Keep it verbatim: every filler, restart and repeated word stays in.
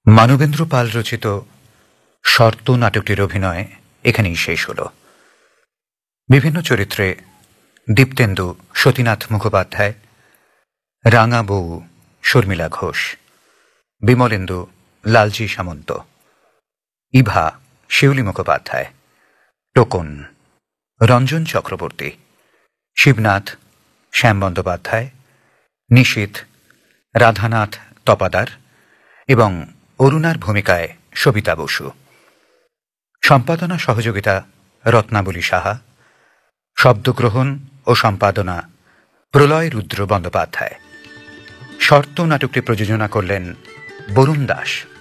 মানবেন্দ্র পাল রচিত শর্ত নাটকটির অভিনয় এখানেই শেষ হল। বিভিন্ন চরিত্রে দীপ্তেন্দু সতীনাথ মুখোপাধ্যায়, রাঙা বউ শর্মিলা ঘোষ, বিমলেন্দু লালজি সামন্ত, ইভা শিউলি মুখোপাধ্যায়, টোকন রঞ্জন চক্রবর্তী, শিবনাথ শ্যাম বন্দ্যোপাধ্যায়, নিশীথ রাধানাথ তপাদার এবং অরুণার ভূমিকায় সবিতা বসু। সম্পাদনা সহযোগিতা রত্নাবলী সাহা, শব্দগ্রহণ ও সম্পাদনা প্রলয় রুদ্র বন্দ্যোপাধ্যায়। শর্ত নাটকটি প্রযোজনা করলেন বরুণ দাস।